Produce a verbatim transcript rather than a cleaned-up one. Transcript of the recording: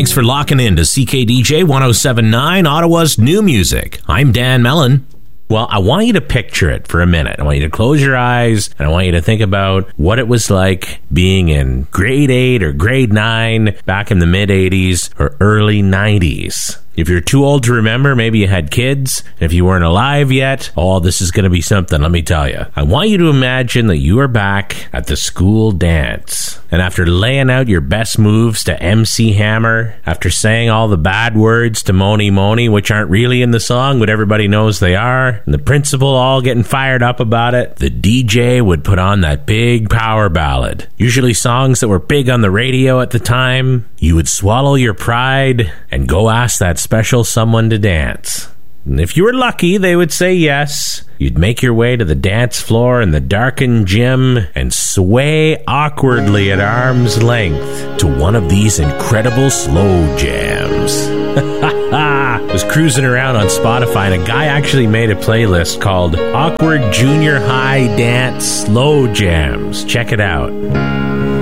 Thanks for locking in to C K D J one oh seven point nine, Ottawa's new music. I'm Dan Mellon. Well, I want you to picture it for a minute. I want you to close your eyes, and I want you to think about what it was like being in grade eight or grade nine back in the mid-eighties or early nineties. If you're too old to remember, maybe you had kids. If you weren't alive yet, oh, this is going to be something, let me tell you. I want you to imagine that you are back at the school dance. And after laying out your best moves to M C Hammer, after saying all the bad words to Moni Moni, which aren't really in the song, but everybody knows they are, and the principal all getting fired up about it, the D J would put on that big power ballad. Usually songs that were big on the radio at the time. You would swallow your pride and go ask that special someone to dance. And if you were lucky, they would say yes. You'd make your way to the dance floor in the darkened gym and sway awkwardly at arm's length to one of these incredible slow jams. I was cruising around on Spotify and a guy actually made a playlist called Awkward Junior High Dance Slow Jams. Check it out.